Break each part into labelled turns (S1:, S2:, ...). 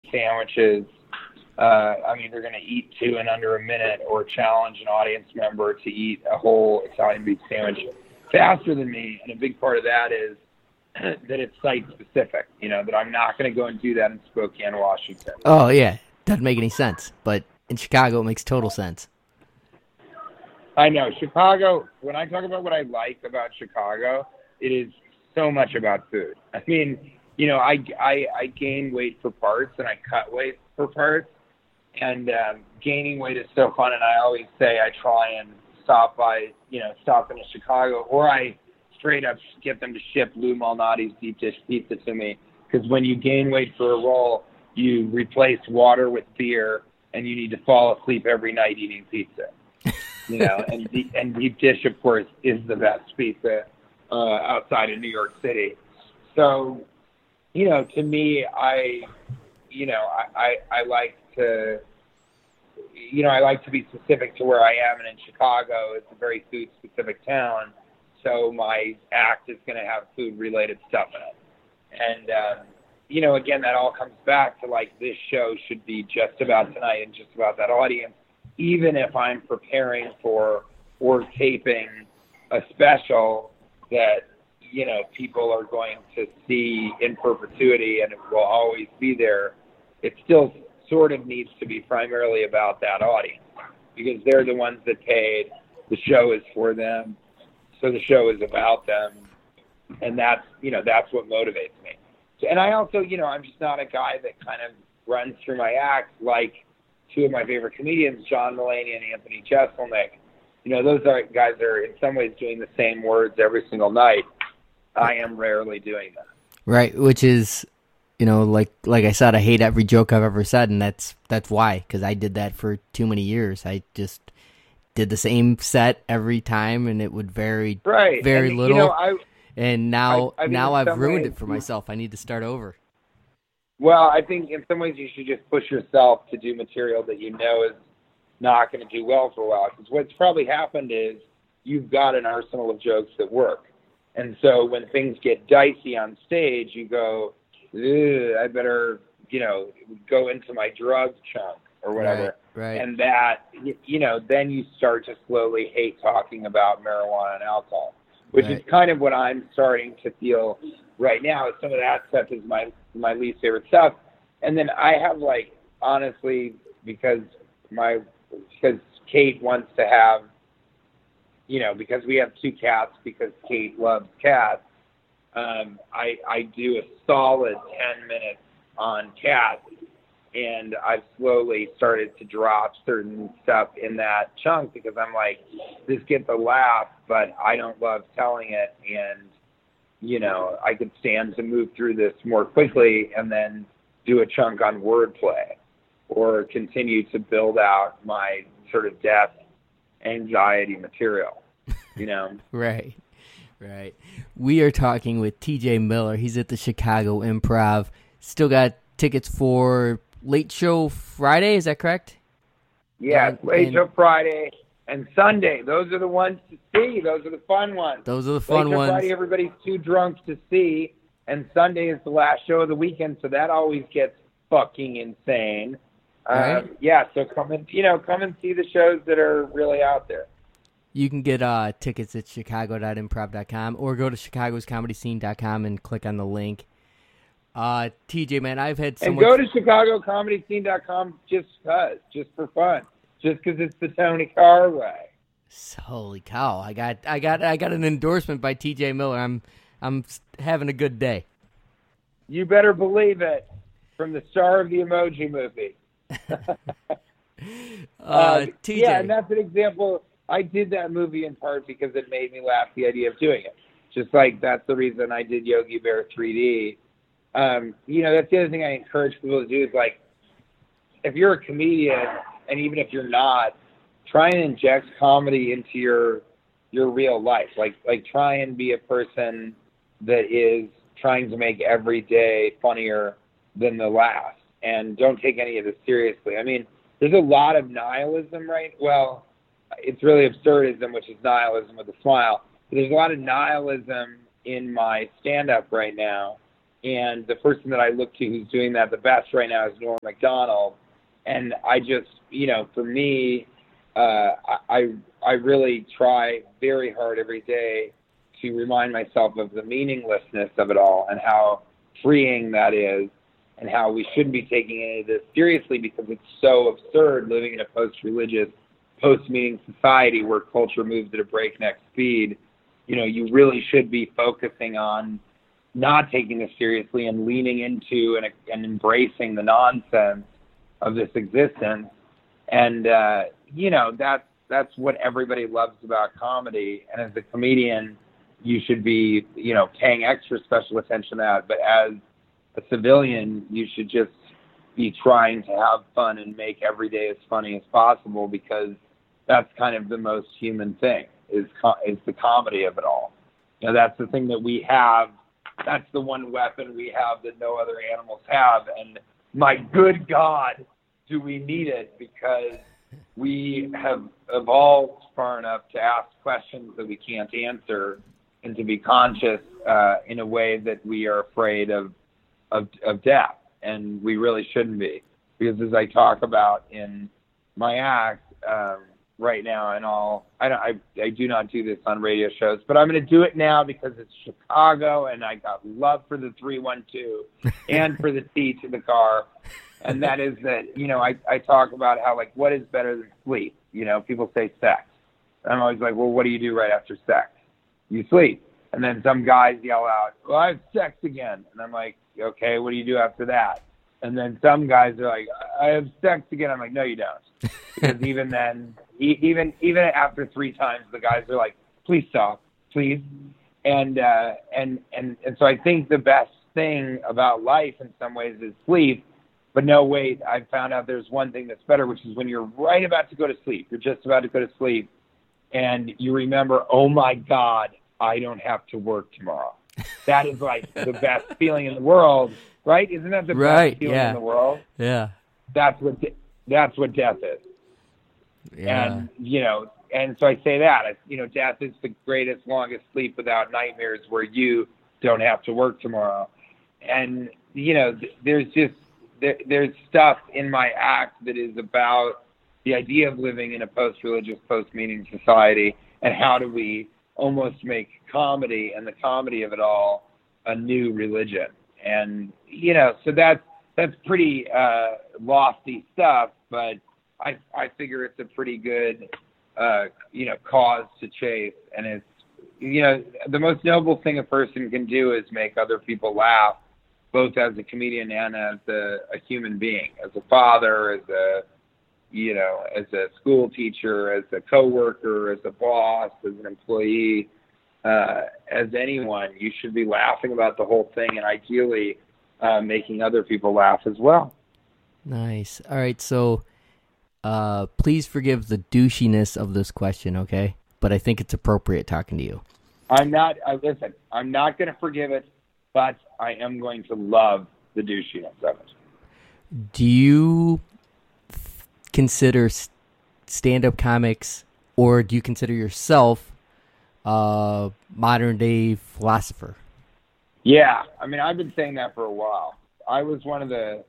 S1: sandwiches. They're going to eat 2 in under a minute or challenge an audience member to eat a whole Italian beef sandwich faster than me. And a big part of that is that it's site-specific, that I'm not going to go and do that in Spokane, Washington.
S2: Oh, yeah. Doesn't make any sense. But in Chicago, it makes total sense.
S1: I know. Chicago, when I talk about what I like about Chicago, it is so much about food. I gain weight for parts and I cut weight for parts. And gaining weight is so fun. And I always say I try and stop into Chicago, or I straight up get them to ship Lou Malnati's deep dish pizza to me. Because when you gain weight for a roll, you replace water with beer, and you need to fall asleep every night eating pizza. And deep dish, of course, is the best pizza outside of New York City. So, to me, I like to, I like to be specific to where I am, and in Chicago, it's a very food-specific town, so my act is going to have food-related stuff in it. And, again, that all comes back to, this show should be just about tonight and just about that audience, even if I'm preparing for or taping a special that, people are going to see in perpetuity and it will always be there. It still sort of needs to be primarily about that audience because they're the ones that paid. The show is for them. So the show is about them. And that's what motivates me. And I also, I'm just not a guy that kind of runs through my act like two of my favorite comedians, John Mulaney and Anthony Jeselnik. Those are guys that are in some ways doing the same words every single night. I am rarely doing that.
S2: Right, which is, like I said, I hate every joke I've ever said, and that's why, because I did that for too many years. I just did the same set every time, and it would vary very little. And now I've ruined it for myself. I need to start over.
S1: Well, I think in some ways you should just push yourself to do material that is not going to do well for a while. Because what's probably happened is you've got an arsenal of jokes that work. And so when things get dicey on stage, you go, I better, go into my drug chunk or whatever.
S2: Right.
S1: And that, then you start to slowly hate talking about marijuana and alcohol, which is kind of what I'm starting to feel right now. Some of that stuff is my least favorite stuff. And then I have honestly, because Kate wants to have, because we have 2 cats, because Kate loves cats, I do a solid 10 minutes on cats, and I've slowly started to drop certain stuff in that chunk because I'm like, this gets a laugh, but I don't love telling it, and, I could stand to move through this more quickly and then do a chunk on wordplay or continue to build out my sort of death anxiety material,
S2: Right. We are talking with TJ Miller. He's at the Chicago Improv. Still got tickets for Late Show Friday, is that correct?
S1: Yeah, Late Show Friday and Sunday. Those are the ones to see. Those are the fun ones.
S2: Those are the fun
S1: Late Show
S2: ones.
S1: Friday, everybody's too drunk to see, and Sunday is the last show of the weekend, so that always gets fucking insane.
S2: Right.
S1: So come and see the shows that are really out there.
S2: You can get tickets at chicago.improv.com or go to chicagoscomedyscene.com and click on the link. TJ, man, I've had so much...
S1: And go to chicagocomedyscene.com just for fun. Just because it's the Tony Carr way.
S2: Holy cow. I got an endorsement by TJ Miller. I'm having a good day.
S1: You better believe it. From the star of the Emoji Movie.
S2: TJ.
S1: Yeah, and that's an example. I did that movie in part because it made me laugh, the idea of doing it. Just like that's the reason I did Yogi Bear 3D. That's the other thing I encourage people to do is if you're a comedian, and even if you're not, try and inject comedy into your real life. Like try and be a person that is trying to make every day funnier than the last. And don't take any of this seriously. I mean, there's a lot of nihilism, right? Well, it's really absurdism, which is nihilism with a smile. But there's a lot of nihilism in my stand-up right now. And the person that I look to who's doing that the best right now is Norm Macdonald. And I just, for me, I really try very hard every day to remind myself of the meaninglessness of it all and how freeing that is, and how we shouldn't be taking any of this seriously because it's so absurd living in a post-religious, post-meaning society where culture moves at a breakneck speed. You really should be focusing on not taking this seriously and leaning into and embracing the nonsense of this existence. And, that's what everybody loves about comedy. And as a comedian, you should be, paying extra special attention to that. But as a civilian, you should just be trying to have fun and make every day as funny as possible, because that's kind of the most human thing is the comedy of it all. That's the thing that we have. That's the one weapon we have that no other animals have. And my good God, do we need it, because we have evolved far enough to ask questions that we can't answer and to be conscious in a way that we are afraid of death. And we really shouldn't be, because as I talk about in my act right now, and I do not do this on radio shows, but I'm going to do it now because it's Chicago and I got love for the 312 and for the T to the car. And that is that, I talk about how, like, what is better than sleep? People say sex. And I'm always like, well, what do you do right after sex? You sleep. And then some guys yell out, well, I have sex again. And I'm like, okay, what do you do after that? And then some guys are like, I have sex again. I'm like, no, you don't. Because even then, even after 3 times, the guys are like, please stop, please. And so I think the best thing about life in some ways is sleep. But no, wait, I found out there's one thing that's better, which is when you're right about to go to sleep. You're just about to go to sleep, and you remember, oh, my God, I don't have to work tomorrow. That is like the best feeling in the world, right? Isn't that the best feeling in the world?
S2: Yeah.
S1: That's what death is.
S2: Yeah.
S1: And, and so I say that, death is the greatest, longest sleep without nightmares where you don't have to work tomorrow. And, there's stuff in my act that is about the idea of living in a post-religious, post-meaning society, and how do we almost make comedy and the comedy of it all a new religion. And, so that's pretty lofty stuff, but I figure it's a pretty good, cause to chase. And it's, the most noble thing a person can do is make other people laugh, both as a comedian and as a human being, as a father, as a school teacher, as a coworker, as a boss, as an employee, as anyone. You should be laughing about the whole thing, and ideally making other people laugh as well.
S2: Nice. All right, so please forgive the douchiness of this question, okay? But I think it's appropriate talking to you.
S1: I'm not going to forgive it, but I am going to love the douchiness of it.
S2: Do you consider stand-up comics, or do you consider yourself a modern-day philosopher?
S1: Yeah, I've been saying that for a while. I was one of the,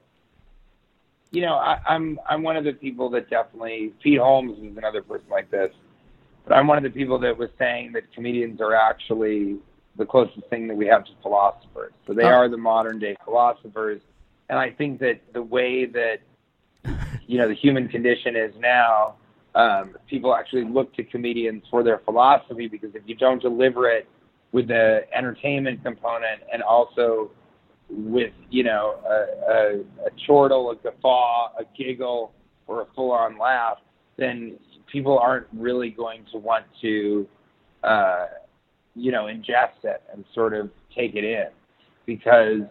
S1: I'm one of the people that definitely, Pete Holmes is another person like this, but I'm one of the people that was saying that comedians are actually the closest thing that we have to philosophers. So they are the modern day philosophers. And I think that the way that, the human condition is now, people actually look to comedians for their philosophy, because if you don't deliver it with the entertainment component and also with, a chortle, a guffaw, a giggle, or a full-on laugh, then people aren't really going to want to, ingest it and sort of take it in, because,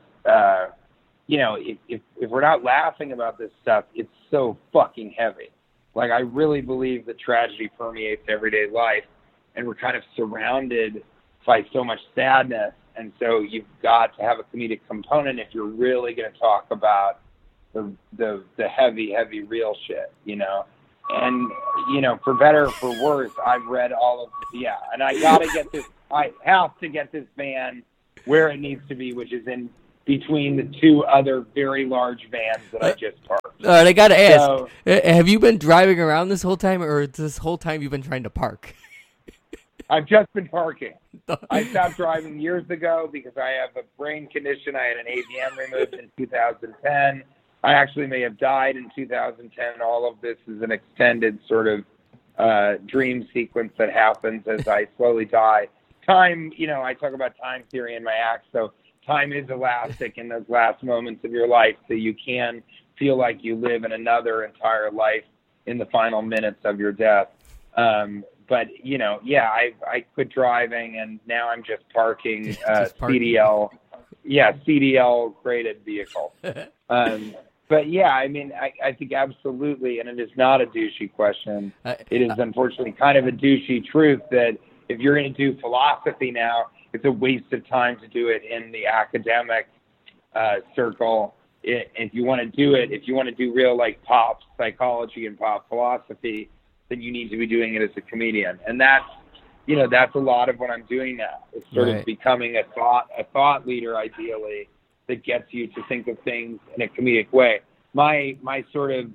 S1: if we're not laughing about this stuff, it's so fucking heavy. Like, I really believe that tragedy permeates everyday life, and we're kind of surrounded by so much sadness, and so you've got to have a comedic component if you're really going to talk about the heavy, heavy real shit, And, for better or for worse, I've read all of, and I have to get this band where it needs to be, which is in between the two other very large vans that I just parked.
S2: All right, I got to ask,
S1: So,
S2: have you been driving around this whole time, or this whole time you've been trying to park?
S1: I've just been parking. I stopped driving years ago because I have a brain condition. I had an AVM removed in 2010. I actually may have died in 2010. All of this is an extended sort of dream sequence that happens as I slowly die. Time, I talk about time theory in my act, so time is elastic in those last moments of your life, so you can feel like you live in another entire life in the final minutes of your death. But, I quit driving, and now I'm just parking CDL. Yeah, CDL graded vehicle. But, yeah, I mean, I think absolutely, and it is not a douchey question. It is unfortunately kind of a douchey truth that if you're going to do philosophy now, it's a waste of time to do it in the academic circle. If you want to do it, if you want to do real like pop psychology and pop philosophy, then you need to be doing it as a comedian. And that's a lot of what I'm doing now. It's sort of becoming a thought leader, ideally, that gets you to think of things in a comedic way. My sort of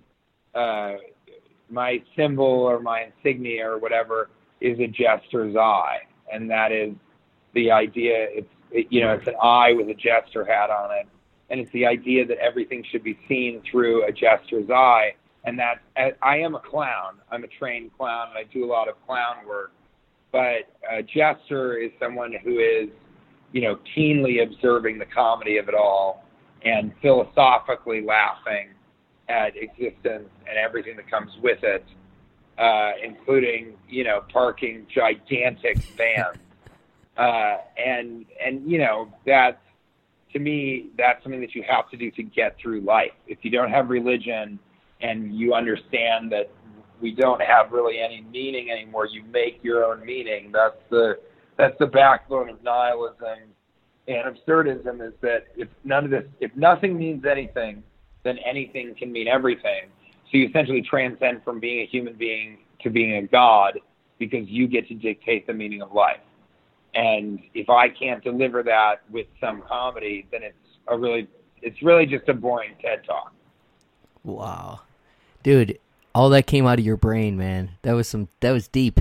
S1: my symbol or my insignia or whatever is a jester's eye, and that is the idea. It's an eye with a jester hat on it, and it's the idea that everything should be seen through a jester's eye. And that I am a clown. I'm a trained clown, and I do a lot of clown work. But a jester is someone who is, keenly observing the comedy of it all and philosophically laughing at existence and everything that comes with it, including, parking gigantic vans. And that's, to me, that's something that you have to do to get through life. If you don't have religion and you understand that we don't have really any meaning anymore, you make your own meaning. That's the backbone of nihilism and absurdism, is that if nothing means anything, then anything can mean everything. So you essentially transcend from being a human being to being a god because you get to dictate the meaning of life. And if I can't deliver that with some comedy, then it's really just a boring TED Talk.
S2: Wow. Dude, all that came out of your brain, man. That was deep.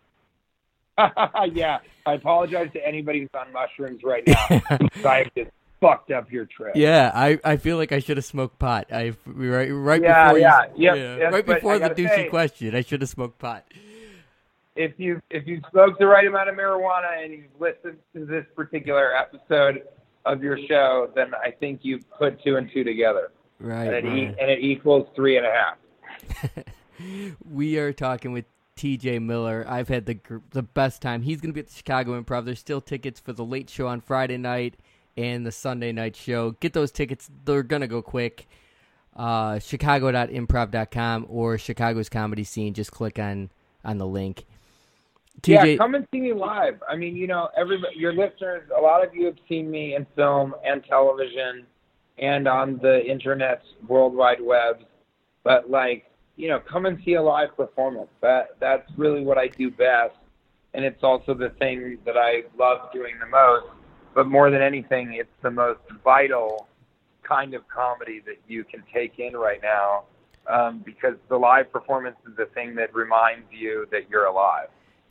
S1: Yeah. I apologize to anybody who's on mushrooms right now because I have just fucked up your trip.
S2: Yeah, I feel like I should have smoked pot. Right before the douchey question, I should have smoked pot.
S1: If you smoked the right amount of marijuana and you've listened to this particular episode of your show, then I think you've put 2 and 2 together.
S2: Right.
S1: And it equals 3.5.
S2: We are talking with TJ Miller. I've had the best time. He's going to be at the Chicago Improv. There's still tickets for the late show on Friday night and the Sunday night show. Get those tickets. They're going to go quick. Chicago.improv.com or Chicago's Comedy Scene. Just click on the link. TJ,
S1: yeah, come and see me live. I mean, everybody, your listeners, a lot of you have seen me in film and television and on the internet's World Wide Web. But, come and see a live performance. That's really what I do best. And it's also the thing that I love doing the most. But more than anything, it's the most vital kind of comedy that you can take in right now, because the live performance is the thing that reminds you that you're alive.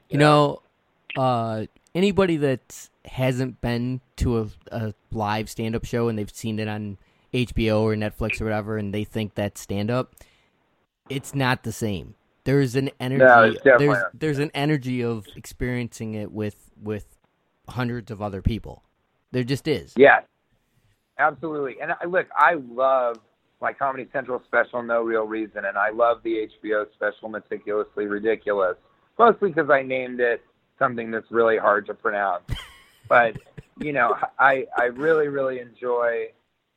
S2: Anybody that hasn't been to a live stand-up show and they've seen it on HBO or Netflix or whatever, and they think that's stand-up, it's not the same. There's an energy.
S1: No,
S2: there's an energy of experiencing it with hundreds of other people. There just is.
S1: Yes, absolutely. And I love my Comedy Central special, No Real Reason, and I love the HBO special, Meticulously Ridiculous, mostly because I named it something that's really hard to pronounce. But, I really, really enjoy,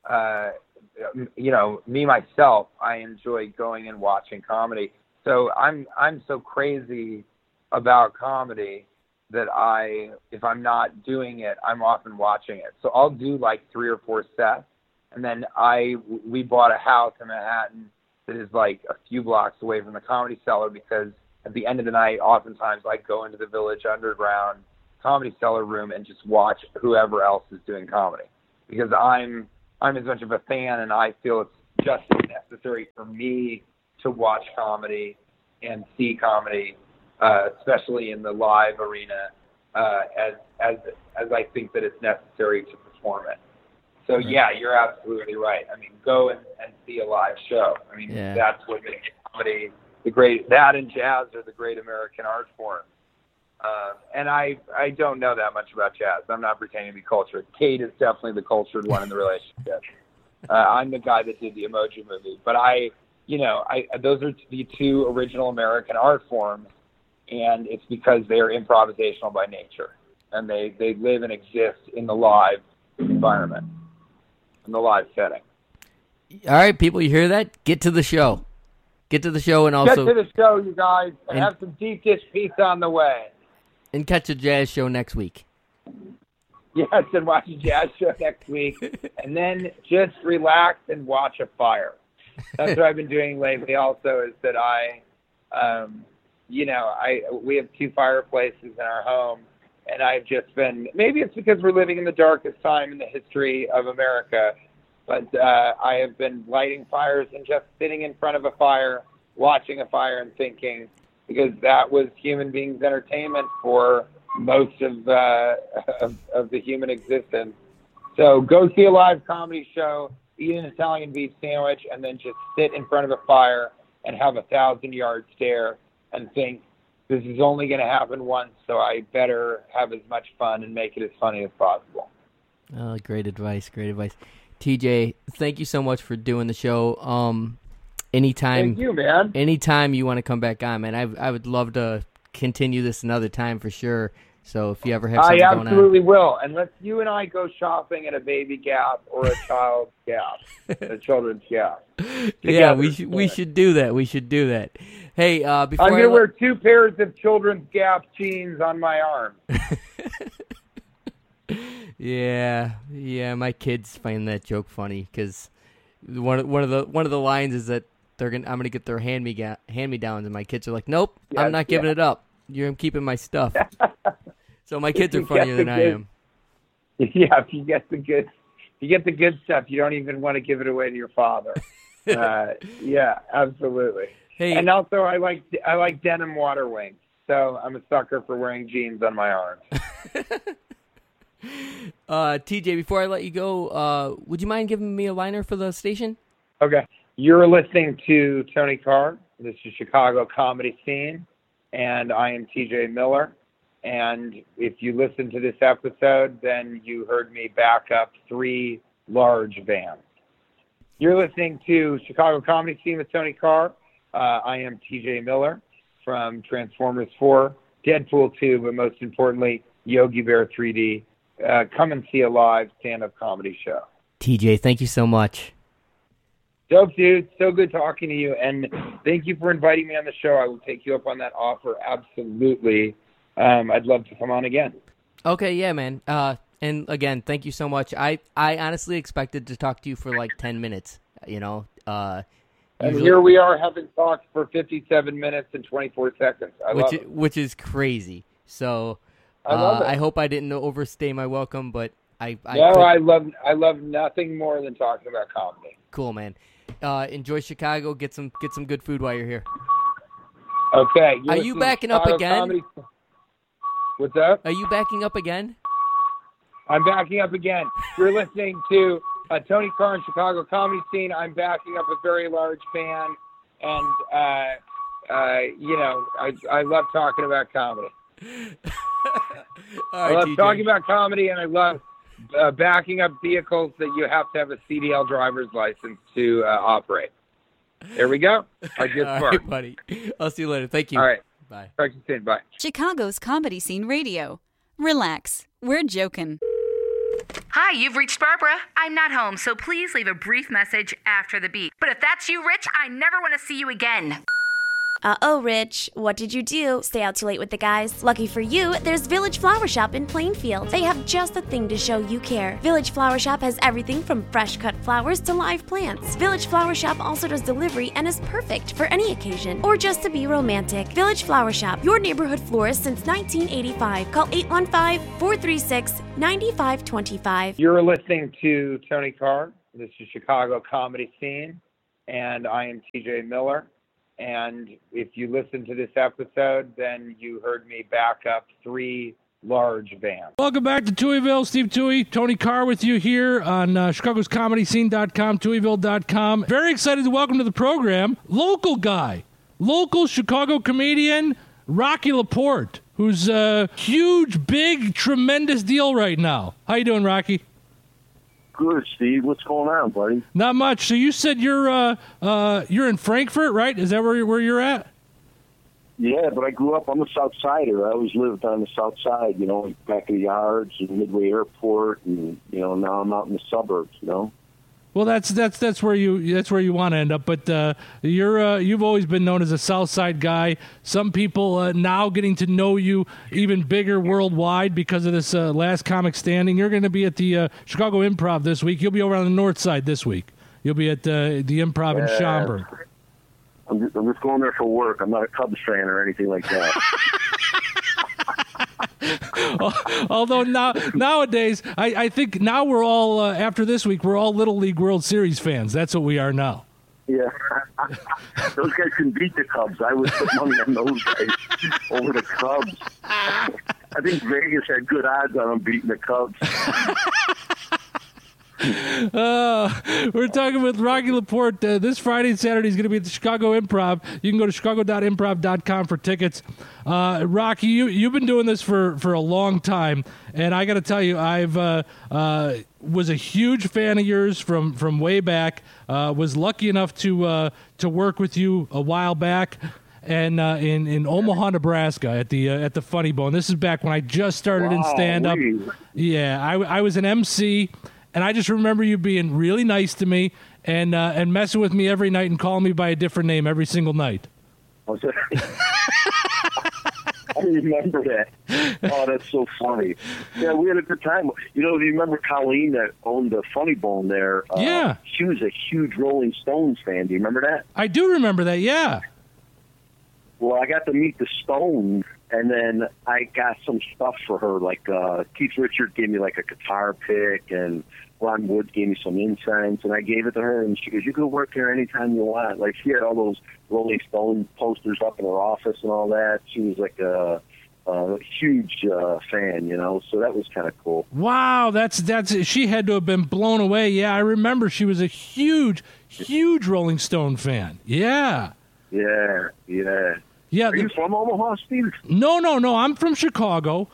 S1: me, myself, I enjoy going and watching comedy. So I'm so crazy about comedy that if I'm not doing it, I'm often watching it. So I'll do 3 or 4 sets, and then we bought a house in Manhattan that is a few blocks away from the Comedy Cellar, because at the end of the night, oftentimes I go into the Village Underground Comedy Cellar room and just watch whoever else is doing comedy. because I'm as much of a fan, and I feel it's just as necessary for me to watch comedy and see comedy, especially in the live arena, as I think that it's necessary to perform it. So yeah, you're absolutely right. I mean, go and see a live show. I mean, that's what makes comedy the great. That and jazz are the great American art forms. And I don't know that much about jazz. I'm not pretending to be cultured. Kate is definitely the cultured one in the relationship. I'm the guy that did the Emoji Movie, but those are the two original American art forms, and it's because they are improvisational by nature, and they live and exist in the live environment, in the live setting.
S2: All right, people, you hear that? Get to the show. Get to the show, and also
S1: get to the show, you guys. I have some deep dish pizza on the way.
S2: And catch a jazz show next week.
S1: Yes, and watch a jazz show next week, and then just relax and watch a fire. That's what I've been doing lately. Also, is that we have 2 fireplaces in our home, and I've just been. Maybe it's because we're living in the darkest time in the history of America, but I have been lighting fires and just sitting in front of a fire, watching a fire, and thinking, because that was human beings' entertainment for most of the human existence. So go see a live comedy show, eat an Italian beef sandwich, and then just sit in front of a fire and have a 1,000-yard stare and think, this is only going to happen once, so I better have as much fun and make it as funny as possible.
S2: Oh, great advice, great advice. TJ, thank you so much for doing the show. Anytime,
S1: thank you, man.
S2: Anytime you want to come back on, man, I would love to continue this another time for sure. So if you ever have something going on,
S1: I absolutely will. And let's you and I go shopping at a Baby Gap or a Child's Gap, a Children's Gap.
S2: Yeah, we should do that. We should do that. Hey, before
S1: I'm gonna wear 2 pairs of Children's Gap jeans on my arm.
S2: Yeah, my kids find that joke funny because one of the lines is that I'm gonna get their hand me downs, and my kids are like, nope, yes, I'm not giving it up. I'm keeping my stuff. So my kids are funnier than I am.
S1: Yeah, if you get the good stuff, you don't even want to give it away to your father. Yeah, absolutely. Hey, and also I like denim water wings, so I'm a sucker for wearing jeans on my arms.
S2: TJ, before I let you go, would you mind giving me a liner for the station?
S1: Okay. You're listening to Tony Carr. This is Chicago Comedy Scene, and I am TJ Miller. And if you listen to this episode, then you heard me back up 3 large bands. You're listening to Chicago Comedy Scene with Tony Carr. I am TJ Miller from Transformers 4, Deadpool 2, but most importantly, Yogi Bear 3D. Come and see a live stand-up comedy show.
S2: TJ, thank you so much.
S1: Dope, dude. So good talking to you. And thank you for inviting me on the show. I will take you up on that offer. Absolutely. I'd love to come on again.
S2: Okay, yeah, man. And again, thank you so much. I honestly expected to talk to you for like 10 minutes,
S1: and here we are having talked for 57 minutes and 24 seconds.
S2: Which is crazy. So
S1: I love it.
S2: I hope I didn't overstay my welcome, but I
S1: love nothing more than talking about comedy.
S2: Cool, man. Enjoy Chicago. Get some good food while you're here.
S1: Okay.
S2: Are you backing up again?
S1: Comedy. What's up?
S2: Are you backing up again?
S1: I'm backing up again. You're listening to Tony Carr and Chicago Comedy Scene. I'm backing up a very large fan, and I love talking about comedy. I love talking about comedy, and I love backing up vehicles that you have to have a CDL driver's license to operate. There we go. I just
S2: All right, buddy. I'll see you later. Thank you.
S1: All right.
S2: Bye.
S1: Talk to you soon. Bye.
S3: Chicago's Comedy Scene Radio. Relax. We're joking.
S4: Hi, you've reached Barbara. I'm not home, so please leave a brief message after the beep. But if that's you, Rich, I never want to see you again.
S5: Uh-oh, Rich. What did you do? Stay out too late with the guys? Lucky for you, there's Village Flower Shop in Plainfield. They have just the thing to show you care. Village Flower Shop has everything from fresh cut flowers to live plants. Village Flower Shop also does delivery and is perfect for any occasion or just to be romantic. Village Flower Shop, your neighborhood florist since 1985. Call 815-436-9525.
S1: You're listening to Tony Carr. This is Chicago Comedy Scene, and I am TJ Miller. And if you listen to this episode, then you heard me back up 3 large bands.
S6: Welcome back to Tuohyville. Steve Toohey, Tony Carr with you here on Chicago's ComedyScene.com, Tuohyville.com. Very excited to welcome to the program local guy, local Chicago comedian, Rocky Laporte, who's a huge, big, tremendous deal right now. How you doing, Rocky?
S7: Good, Steve. What's going on, buddy?
S6: Not much. So you said you're in Frankfurt, right? Is that where you're at?
S7: Yeah, but I grew up on the South Sider. I always lived on the South Side, back of the yards and Midway Airport, and now I'm out in the suburbs.
S6: Well, that's where you want to end up. But you've always been known as a South Side guy. Some people now getting to know you even bigger worldwide because of this Last Comic Standing. You're going to be at the Chicago Improv this week. You'll be over on the North Side this week. You'll be at the Improv in Schaumburg.
S7: I'm just going there for work. I'm not a Cubs fan or anything like that.
S6: Although nowadays, I think now we're all, after this week, we're all Little League World Series fans. That's what we are now.
S7: Yeah. Those guys can beat the Cubs. I would put money on those guys over the Cubs. I think Vegas had good odds on them beating the Cubs.
S6: We're talking with Rocky Laporte. This Friday and Saturday is going to be at the Chicago Improv. You can go to chicago.improv.com for tickets. Rocky, you've been doing this for a long time, and I got to tell you, I've was a huge fan of yours from way back. Was lucky enough to work with you a while back. And in Omaha, Nebraska, at the Funny Bone. This is back when I just started in stand-up. Yeah, I was an MC. And I just remember you being really nice to me and messing with me every night and calling me by a different name every single night.
S7: I remember that. Oh, that's so funny. Yeah, we had a good time. Do you remember Colleen that owned the Funny Bone there?
S6: Yeah.
S7: She was a huge Rolling Stones fan. Do you remember that?
S6: I do remember that, yeah.
S7: Well, I got to meet the Stones, and then I got some stuff for her. Like Keith Richards gave me like a guitar pick, and Ron Wood gave me some incense, and I gave it to her, and she goes, "You can work here anytime you want." Like, she had all those Rolling Stone posters up in her office and all that. She was like a huge fan, so that was kind of cool.
S6: Wow, that's she had to have been blown away. Yeah, I remember she was a huge Rolling Stone fan. Yeah.
S7: Yeah.
S6: Yeah,
S7: Are you from Omaha, Steve?
S6: No. I'm from Chicago.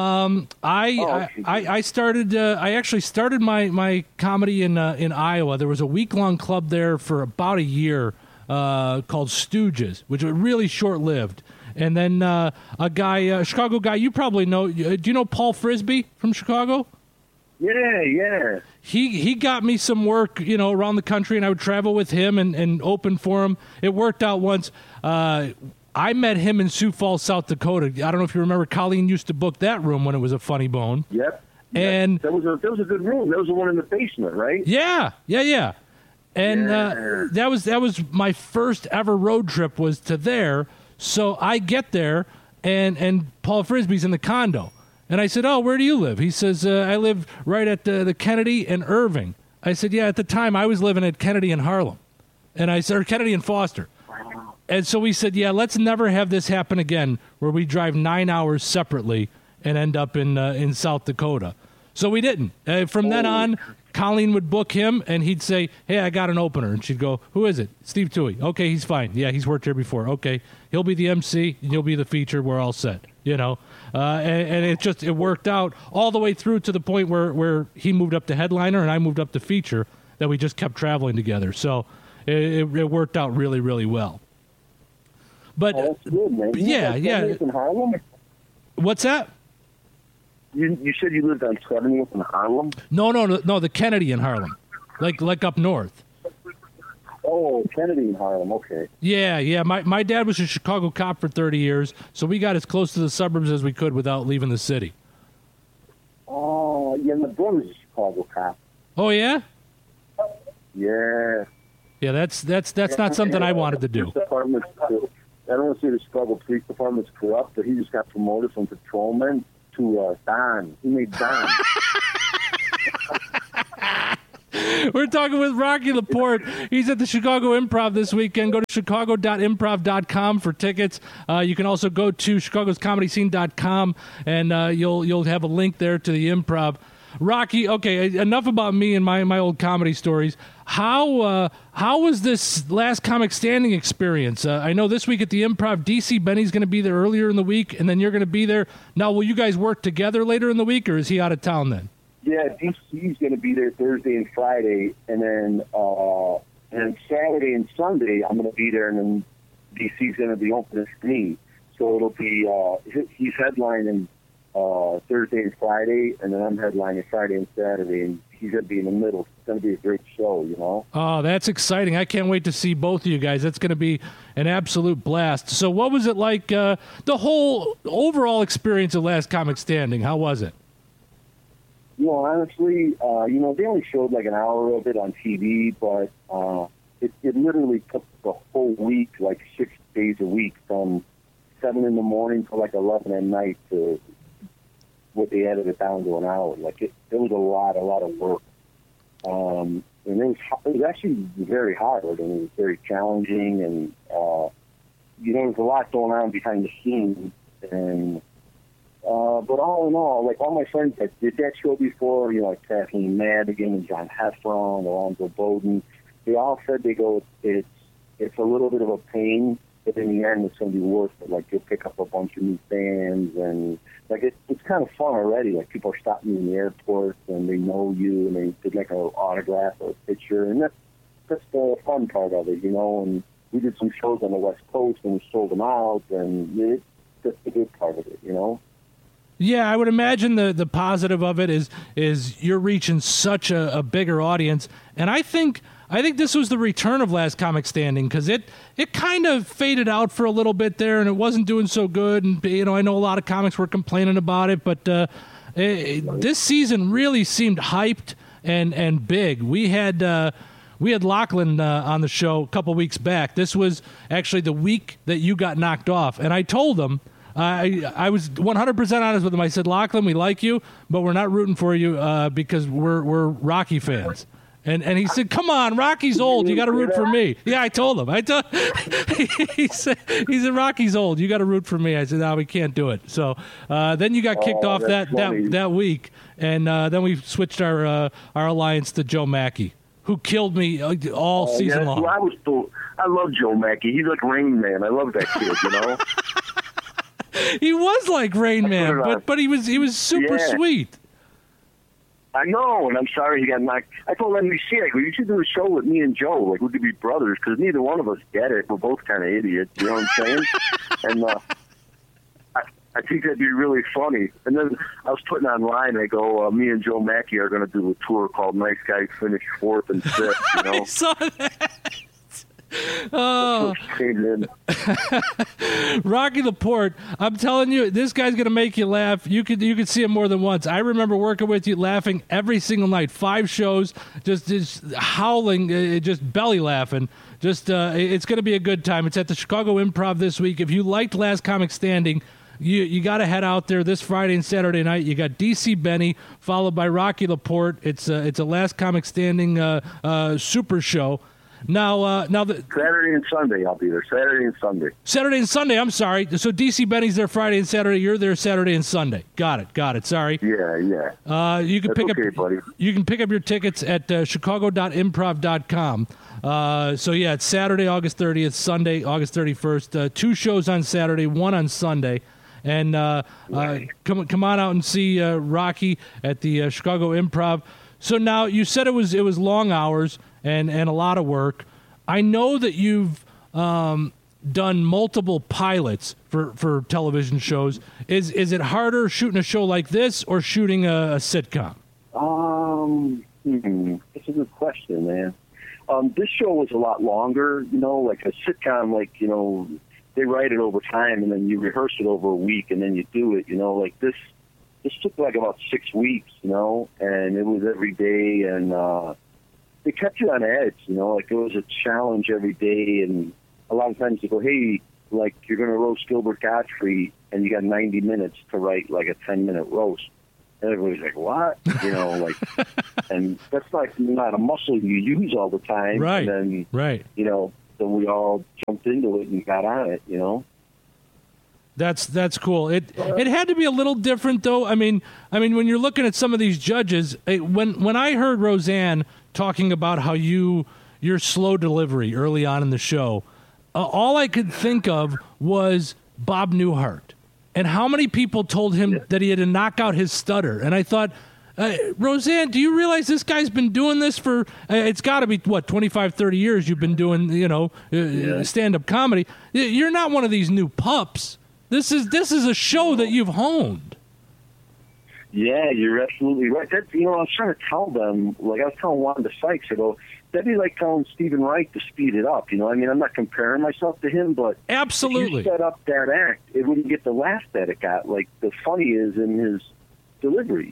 S6: I started. I actually started my comedy in Iowa. There was a week-long club there for about a year called Stooges, which was really short-lived. And then a Chicago guy, you probably know. Do you know Paul Frisbee from Chicago?
S7: Yeah.
S6: He got me some work, around the country, and I would travel with him and open for him. It worked out once. I met him in Sioux Falls, South Dakota. I don't know if you remember, Colleen used to book that room when it was a Funny Bone.
S7: Yep.
S6: And
S7: that was a good room. That was the one in the basement, right?
S6: Yeah. And that was my first ever road trip was to there. So I get there, and Paul Frisbee's in the condo. And I said, "Oh, where do you live?" He says, "I live right at the Kennedy and Irving." I said, "Yeah, at the time I was living at Kennedy and Harlem." And I said, or Kennedy and Foster. And so we said, "Yeah, let's never have this happen again where we drive 9 hours separately and end up in South Dakota." So we didn't. From then on, Colleen would book him, and he'd say, "Hey, I got an opener." And she'd go, "Who is it?" "Steve Toohey." "Okay, he's fine. Yeah, he's worked here before." "Okay, he'll be the MC, and you'll be the feature. We're all set." And it worked out all the way through to the point where he moved up to headliner and I moved up to feature, that we just kept traveling together. So it worked out really, really well. But
S7: that's good, man.
S6: Yeah.
S7: In Harlem?
S6: What's that?
S7: You said you lived on 70th in Harlem?
S6: No, the Kennedy in Harlem, like up north.
S7: Oh, Kennedy in Harlem. Okay.
S6: Yeah. My dad was a Chicago cop for 30 years, so we got as close to the suburbs as we could without leaving the city.
S7: Oh, yeah, my brother's a Chicago cop.
S6: Oh, yeah?
S7: Yeah.
S6: Yeah, that's not something I wanted to do.
S7: I don't want to say the Chicago Police Department's corrupt, but he just got promoted from patrolman to Don. He made Don.
S6: We're talking with Rocky Laporte. He's at the Chicago Improv this weekend. Go to chicago.improv.com for tickets. You can also go to chicagoscomedyscene.com, and you'll have a link there to the Improv. Rocky, okay, enough about me and my old comedy stories. How was this last comic standing experience? I know this week at the Improv, DC Benny's going to be there earlier in the week, and then you're going to be there. Now, will you guys work together later in the week, or is he out of town then?
S7: Yeah, DC's going to be there Thursday and Friday, and then Saturday and Sunday I'm going to be there, and then DC's going to be opening for me. So it'll be he's headlining Thursday and Friday, and then I'm headlining Friday and Saturday, and he's going to be in the middle. It's going to be a great show, you know?
S6: Oh, that's exciting. I can't wait to see both of you guys. That's going to be an absolute blast. So what was it like, the whole overall experience of Last Comic Standing? How was it?
S7: You know, honestly, they only showed like an hour of it on TV, but it literally took the whole week, like 6 days a week, from 7 in the morning to like 11 at night to what they edited it down to an hour. Like it was a lot of work. And it was actually very hard, and it was very challenging, and there's a lot going on behind the scenes, and but all in all, like all my friends that did that show before, like Kathleen Madigan and John Heffron, Alonzo Bowden, they all said it's a little bit of a pain, but in the end it's going to be worth it. Like you'll pick up a bunch of new fans, and like it's kind of fun already. Like people are stopping you in the airport and they know you, and they did like an autograph or a picture, and that's the fun part of it, And we did some shows on the West Coast and we sold them out, and that's the good part of it,
S6: Yeah, I would imagine the positive of it is you're reaching such a bigger audience, and I think this was the return of Last Comic Standing, because it kind of faded out for a little bit there, and it wasn't doing so good. And I know a lot of comics were complaining about it, but this season really seemed hyped and big. We had Lachlan on the show a couple weeks back. This was actually the week that you got knocked off, and I told him. I was 100% honest with him. I said, Lachlan, we like you, but we're not rooting for you because we're Rocky fans. And he said, come on, Rocky's old. You got to root for me. Yeah, I told him. He said, Rocky's old. You got to root for me. I said, no, we can't do it. So then you got kicked off that week, and then we switched our alliance to Joe Mackey, who killed me all season long.
S7: I love Joe Mackey. He's like Rain Man. I love that kid,
S6: He was like Rain Man, but he was super sweet.
S7: I know, and I'm sorry he got knocked. I told NBC, like, you should do a show with me and Joe. Like, we could be brothers, because neither one of us get it. We're both kind of idiots, you know what I'm saying? And I think that'd be really funny. And then I was putting online, I go, me and Joe Mackey are going to do a tour called Nice Guys Finish 4th and 5th,
S6: I saw that. Oh, Rocky Laporte! I'm telling you, this guy's gonna make you laugh. You could see him more than once. I remember working with you, laughing every single night, 5 shows, just howling, just belly laughing. It's gonna be a good time. It's at the Chicago Improv this week. If you liked Last Comic Standing, you got to head out there this Friday and Saturday night. You got DC Benny followed by Rocky Laporte. It's a Last Comic Standing super show. Now
S7: Saturday and Sunday I'll be there. Saturday and Sunday.
S6: I'm sorry. So DC Benny's there Friday and Saturday. You're there Saturday and Sunday. Got it. Sorry.
S7: Yeah.
S6: You can
S7: buddy.
S6: You can pick up your tickets at chicago.improv.com. So yeah, it's Saturday, August 30th, Sunday, August 31st. 2 shows on Saturday, 1 on Sunday. And come on out and see Rocky at the Chicago Improv. So now you said it was long hours and a lot of work. I know that you've done multiple pilots for television shows. Is it harder shooting a show like this or shooting a sitcom?
S7: It's a good question, man. This show was a lot longer, like a sitcom, they write it over time and then you rehearse it over a week and then you do it, like this took like about 6 weeks, and it was every day, and it kept you on edge, like it was a challenge every day, and a lot of times you go, hey, like you're going to roast Gilbert Gottfried and you got 90 minutes to write like a 10-minute roast. And everybody's like, what? And that's like not a muscle you use all the time.
S6: Right.
S7: And then,
S6: right.
S7: Then we all jumped into it and got on it,
S6: That's cool. It had to be a little different, though. I mean, when you're looking at some of these judges, when I heard Roseanne talking about how your slow delivery early on in the show, all I could think of was Bob Newhart and how many people told him that he had to knock out his stutter. And I thought, Roseanne, do you realize this guy's been doing this for, it's got to be, 25, 30 years you've been doing, stand-up comedy. You're not one of these new pups. This is a show that you've honed.
S7: Yeah, you're absolutely right. That, I was trying to tell them, like I was telling Wanda Sykes, I go, that'd be like telling Stephen Wright to speed it up. I'm not comparing myself to him, but
S6: absolutely,
S7: if you set up that act, it wouldn't get the laugh that it got. Like the funny is in his delivery,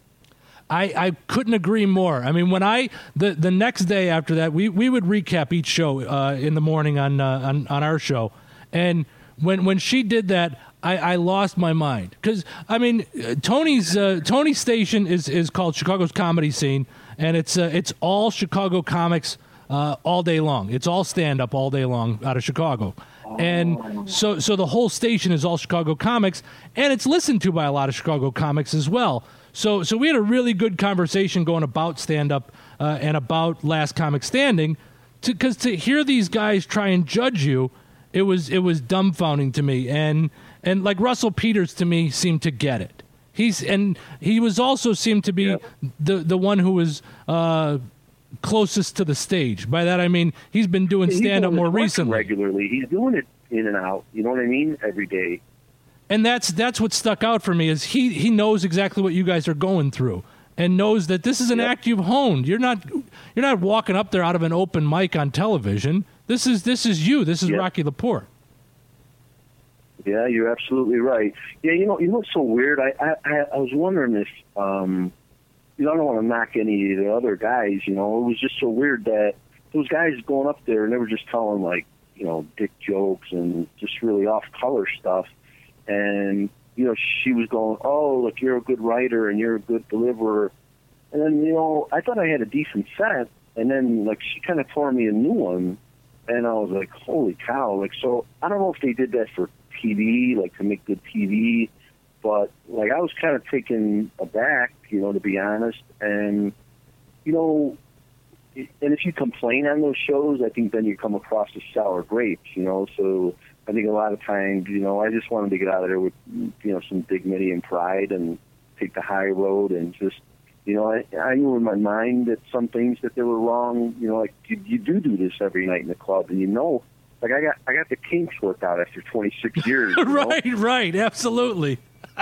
S6: I couldn't agree more. I mean, when the next day after that, we would recap each show in the morning on our show, and when she did that, I lost my mind because Tony's station is called Chicago's Comedy Scene, and it's all Chicago comics all day long. It's all stand up all day long out of Chicago. And so the whole station is all Chicago comics, and it's listened to by a lot of Chicago comics as well. So we had a really good conversation going about stand-up and about Last Comic Standing, because to hear these guys try and judge you, it was dumbfounding to me. And like Russell Peters to me seemed to get it. He was also seemed to be the one who was closest to the stage. By that I mean he's been doing stand-up more recently.
S7: Regularly, he's doing it in and out. You know what I mean? Every day.
S6: And that's what stuck out for me is he knows exactly what you guys are going through and knows that this is an act you've honed. You're not walking up there out of an open mic on television. This is you. This is Rocky Laporte.
S7: Yeah, you're absolutely right. Yeah, what's so weird? I was wondering if I don't want to knock any of the other guys. It was just so weird that those guys going up there and they were just telling like dick jokes and just really off color stuff. And, she was going, oh, look, you're a good writer and you're a good deliverer. And then, I thought I had a decent set. And then, like, she kind of tore me a new one. And I was like, holy cow. Like, so I don't know if they did that for TV, like to make good TV. But, like, I was kind of taken aback, to be honest. And, and if you complain on those shows, I think then you come across as sour grapes, So I think a lot of times, I just wanted to get out of there with, some dignity and pride and take the high road and just, I knew in my mind that some things that they were wrong, like you do this every night in the club and like I got the kinks worked out after 26 years.
S6: Right, absolutely.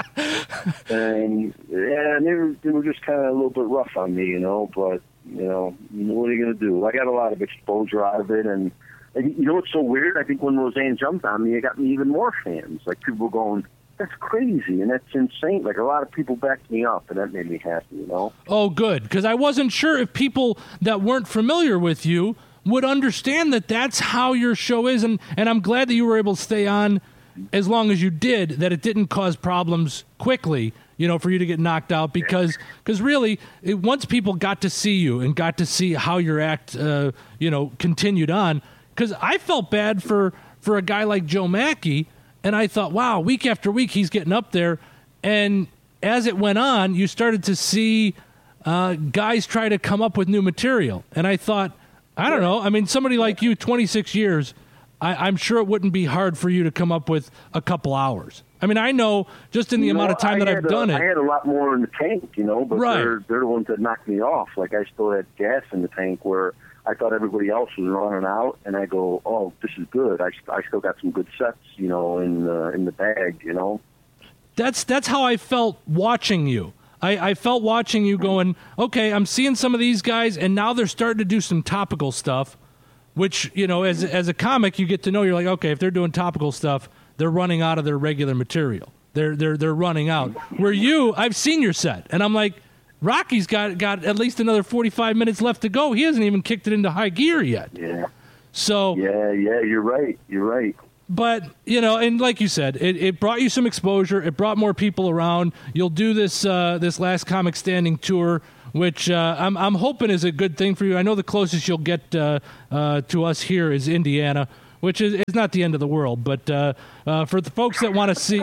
S7: And they were just kind of a little bit rough on me, but what are you going to do? I got a lot of exposure out of it, and what's so weird? I think when Roseanne jumped on me, it got me even more fans. Like people were going, that's crazy and that's insane. Like a lot of people backed me up, and that made me happy,
S6: Oh, good, because I wasn't sure if people that weren't familiar with you would understand that that's how your show is, and I'm glad that you were able to stay on as long as you did, that it didn't cause problems quickly, for you to get knocked out, because really, once people got to see you and got to see how your act, continued on, because I felt bad for a guy like Joe Mackey, and I thought, wow, week after week he's getting up there, and as it went on, you started to see guys try to come up with new material, and I thought, I don't know, I mean, somebody like you, 26 years, I'm sure it wouldn't be hard for you to come up with a couple hours. I mean, I know just in the amount of time that I've done it.
S7: I had a lot more in the tank, but
S6: right.
S7: They're the ones that knocked me off. Like I still had gas in the tank where I thought everybody else was running out, and I go, oh, this is good. I still got some good sets, in the bag,
S6: That's how I felt watching you. I felt watching you going, okay, I'm seeing some of these guys, and now they're starting to do some topical stuff, which, as a comic, you get to know. You're like, okay, if they're doing topical stuff, they're running out of their regular material. They're running out. Where I've seen your set, and I'm like, Rocky's got at least another 45 minutes left to go. He hasn't even kicked it into high gear yet.
S7: Yeah.
S6: So
S7: yeah, you're right.
S6: But, and like you said, it brought you some exposure. It brought more people around. You'll do this Last Comic Standing tour, which I'm hoping is a good thing for you. I know the closest you'll get to us here is Indiana, which is not the end of the world. But for the folks that want to see,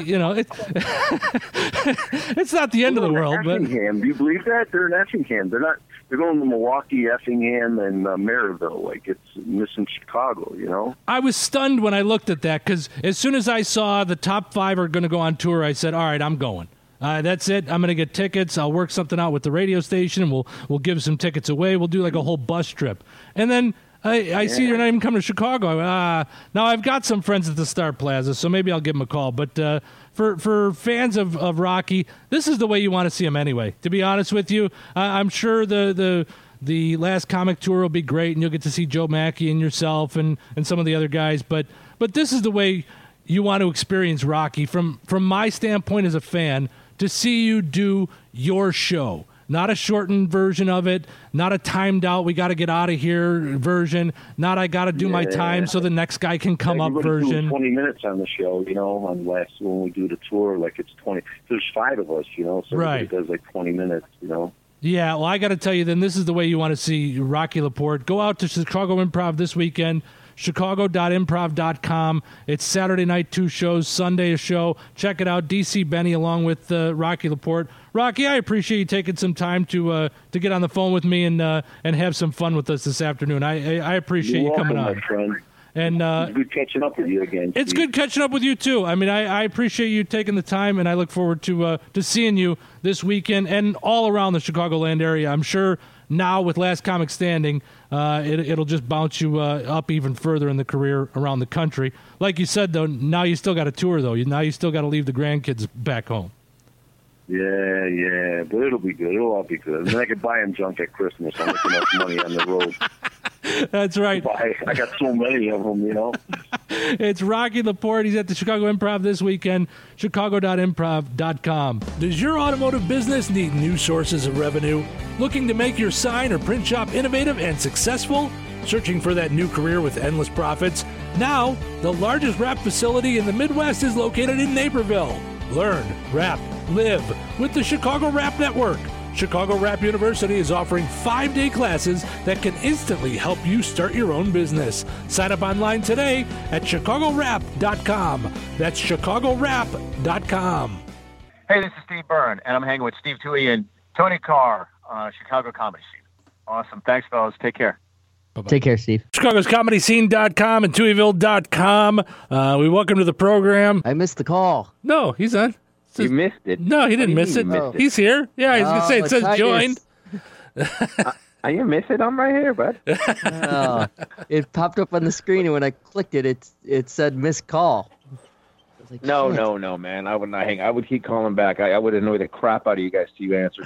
S6: it's not the end of the world.
S7: Effingham. Do you believe that? They're in Effingham. They're going to Milwaukee, Effingham, and Maryville. Like, it's missing Chicago,
S6: I was stunned when I looked at that, because as soon as I saw the top 5 are going to go on tour, I said, all right, I'm going. That's it. I'm going to get tickets. I'll work something out with the radio station, and we'll give some tickets away. We'll do like a whole bus trip. And then I see you're not even coming to Chicago. Now I've got some friends at the Star Plaza, so maybe I'll give them a call. But for fans of Rocky, this is the way you want to see him anyway. To be honest with you, I'm sure the Last Comic Tour will be great, and you'll get to see Joe Mackey and yourself and some of the other guys. But this is the way you want to experience Rocky from my standpoint as a fan, to see you do your show. Not a shortened version of it, not a timed out, we got to get out of here version, not I got to do my time so the next guy can come up version.
S7: 20 minutes on the show, on when we do the tour, like it's 20. There's 5 of us, so
S6: right.
S7: It does like 20 minutes,
S6: Yeah, well, I got to tell you, then this is the way you want to see Rocky LaPorte. Go out to Chicago Improv this weekend. Chicago.improv.com. It's Saturday night, 2 shows, Sunday a show. Check it out. DC Benny along with Rocky LaPorte. Rocky, I appreciate you taking some time to get on the phone with me and have some fun with us this afternoon. I appreciate you coming on.
S7: My friend.
S6: And
S7: it's good catching up with you again.
S6: Steve. It's good catching up with you too. I mean, I appreciate you taking the time, and I look forward to seeing you this weekend and all around the Chicagoland area. I'm sure now with Last Comic Standing, it'll just bounce you up even further in the career around the country. Like you said, though, now you still got a tour, though. Now you still got to leave the grandkids back home.
S7: Yeah, but it'll be good. It'll all be good. And then I could buy them junk at Christmas. I'm making enough money on the road.
S6: That's right.
S7: I got so many of them,
S6: It's Rocky LaPorte. He's at the Chicago Improv this weekend. Chicago.improv.com. Does your automotive business need new sources of revenue? Looking to make your sign or print shop innovative and successful? Searching for that new career with endless profits? Now, the largest wrap facility in the Midwest is located in Naperville. Learn, wrap, live with the Chicago Wrap Network. Chicago Wrap University is offering 5-day classes that can instantly help you start your own business. Sign up online today at chicagowrap.com. That's chicagowrap.com.
S8: Hey, this is Steve Byrne, and I'm hanging with Steve Toohey and Tony Carr on Chicago Comedy Scene. Awesome. Thanks, fellas. Take care.
S2: Bye-bye. Take care, Steve.
S6: Chicago's ComedyScene.com and TooheyVille.com. We welcome to the program.
S2: I missed the call.
S6: No, he's on.
S9: You missed it.
S6: No, he didn't miss it. He's here. Yeah, he's going to say it says joined.
S9: You miss it? I'm right here, bud.
S2: It popped up on the screen, and when I clicked it, it said missed call.
S9: Like, no, man. I would not hang. I would keep calling back. I would annoy the crap out of you guys till you answered.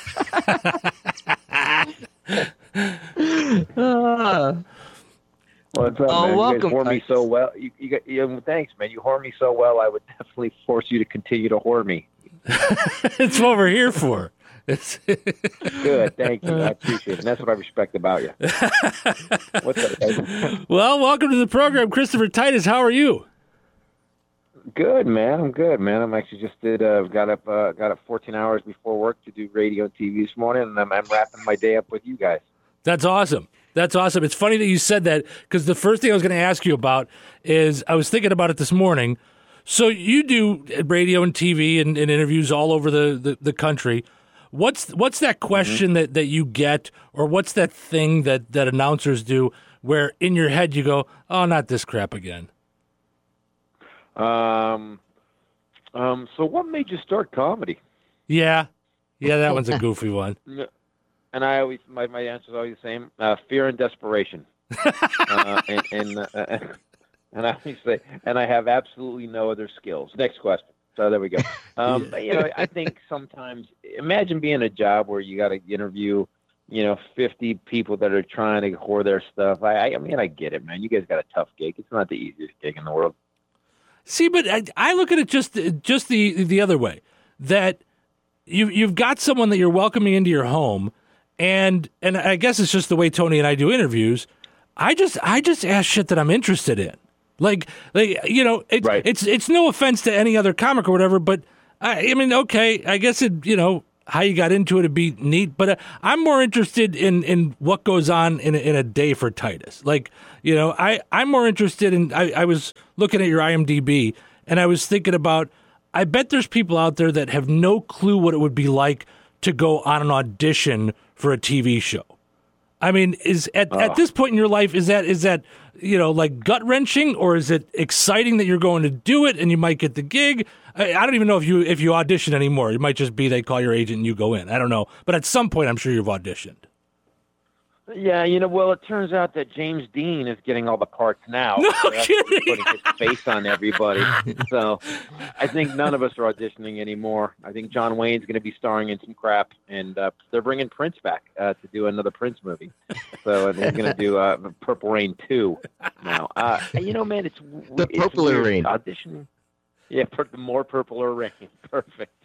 S9: What's up, man?
S2: Welcome.
S9: You guys whore me so well. Thanks, man. You whore me so well. I would definitely force you to continue to whore me.
S6: It's what we're here for.
S9: Good, thank you. I appreciate it. And that's what I respect about you. What's up, guys?
S6: Well, welcome to the program, Christopher Titus. How are you?
S9: Good, man. I'm good, man. I'm actually just got up 14 hours before work to do radio and TV this morning, and I'm wrapping my day up with you guys.
S6: That's awesome. That's awesome. It's funny that you said that, because the first thing I was going to ask you about is, I was thinking about it this morning. So you do radio and TV and interviews all over the country. What's that question that you get, or what's that thing that announcers do where in your head you go, oh, not this crap again?
S9: So what made you start comedy?
S6: Yeah, that one's a goofy one.
S9: And I always, my answer is always the same: fear and desperation. And I always say, and I have absolutely no other skills. Next question. So there we go. I think sometimes imagine being a job where you got to interview, 50 people that are trying to whore their stuff. I mean, I get it, man. You guys got a tough gig. It's not the easiest gig in the world.
S6: See, but I look at it just the other way, that you've got someone that you're welcoming into your home, and I guess it's just the way Tony and I do interviews. I just ask shit that I'm interested in. Right. It's no offense to any other comic or whatever, but I mean, okay, I guess how you got into it'd be neat, but I'm more interested in what goes on in a day for Titus. I'm more interested in. I was looking at your IMDb, and I was thinking about. I bet there's people out there that have no clue what it would be like to go on an audition for a TV show. I mean, at this point in your life, is that like gut wrenching, or is it exciting that you're going to do it and you might get the gig? I don't even know if you audition anymore. It might just be they call your agent and you go in. I don't know, but at some point, I'm sure you've auditioned.
S9: Yeah, well, it turns out that James Dean is getting all the parts now.
S6: No kidding.
S9: Putting his face on everybody. So I think none of us are auditioning anymore. I think John Wayne's going to be starring in some crap, and they're bringing Prince back to do another Prince movie. So he's going to do Purple Rain 2 now. Man, it's
S2: the Purpler Rain
S9: auditioning. Yeah, more Purpler Rain. Perfect.